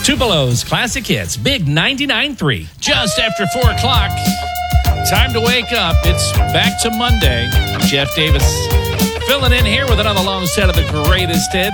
Tupelo's Classic Hits, Big 99.3. Just after 4 o'clock. Time to wake up. It's back to Monday. Jeff Davis filling in here with another long set of the greatest hits.